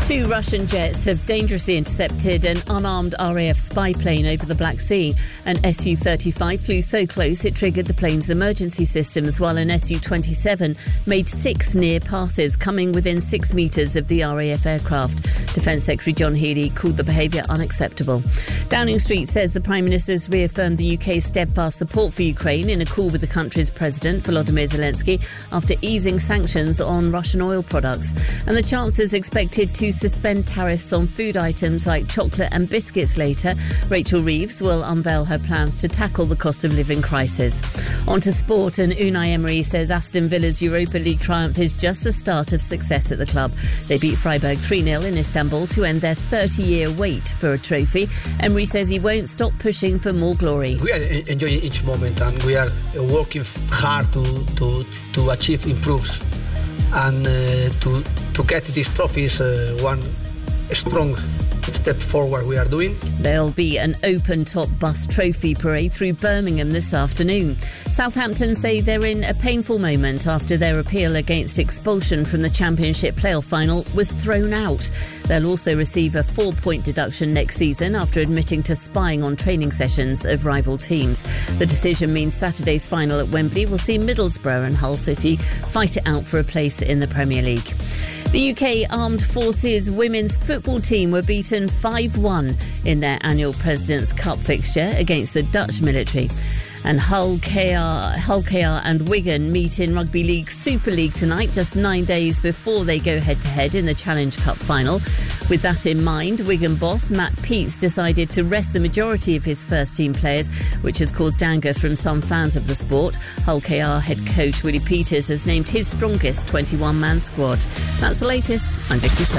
Two Russian jets have dangerously intercepted an unarmed RAF spy plane over the Black Sea. An Su-35 flew so close it triggered the plane's emergency systems, while an Su-27 made 6 near passes, coming within 6 metres of the RAF aircraft. Defence Secretary John Healey called the behaviour unacceptable. Downing Street says the Prime Minister has reaffirmed the UK's steadfast support for Ukraine in a call with the country's President Volodymyr Zelensky after easing sanctions on Russian oil products. And the Chancellor is expected to suspend tariffs on food items like chocolate and biscuits later. Rachel Reeves will unveil her plans to tackle the cost of living crisis. On to sport, and Unai Emery says Aston Villa's Europa League triumph is just the start of success at the club. They beat Freiburg 3-0 in Istanbul to end their 30-year wait for a trophy. Emery says he won't stop pushing for more glory. We are enjoying each moment, and we are working hard to achieve improves. And to get this trophy is one strong step forward we are doing. There'll be an open-top bus trophy parade through Birmingham this afternoon. Southampton say they're in a painful moment after their appeal against expulsion from the Championship playoff final was thrown out. They'll also receive a 4-point deduction next season after admitting to spying on training sessions of rival teams. The decision means Saturday's final at Wembley will see Middlesbrough and Hull City fight it out for a place in the Premier League. The UK Armed Forces women's football team were beaten 5-1 in their annual President's Cup fixture against the Dutch military. And Hull KR and Wigan meet in Rugby League Super League tonight, just 9 days before they go head-to-head in the Challenge Cup final. With that in mind, Wigan boss Matt Peets decided to rest the majority of his first-team players, which has caused anger from some fans of the sport. Hull KR head coach Willie Peters has named his strongest 21-man squad. That's the latest. I'm Vicky Turner.